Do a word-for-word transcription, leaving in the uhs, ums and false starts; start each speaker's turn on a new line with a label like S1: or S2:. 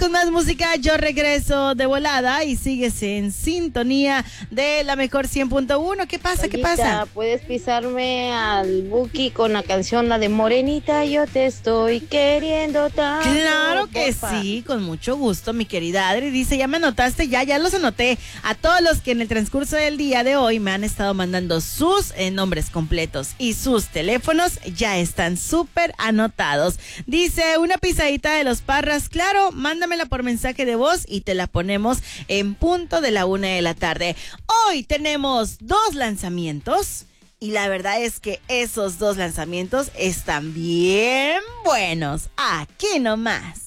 S1: con más música. Yo regreso de volada y sigues en sintonía de la mejor cien punto uno. ¿Qué pasa?
S2: Solita,
S1: ¿Qué pasa?
S2: ¿puedes pisarme al Buki con la canción, la de Morenita, yo te estoy queriendo tanto?
S1: Claro que
S2: porfa.
S1: sí, con mucho gusto, mi querida Adri. Dice, ya me anotaste, ya, ya los anoté. A todos los que en el transcurso del día de hoy me han estado mandando sus eh, nombres completos y sus teléfonos, ya están súper anotados. Dice, una pisadita de los Parras, claro, mándamela por mensaje de voz y te la ponemos en punto de la una de la tarde. Hoy tenemos dos lanzamientos. Y la verdad es que esos dos lanzamientos están bien buenos. Aquí nomás.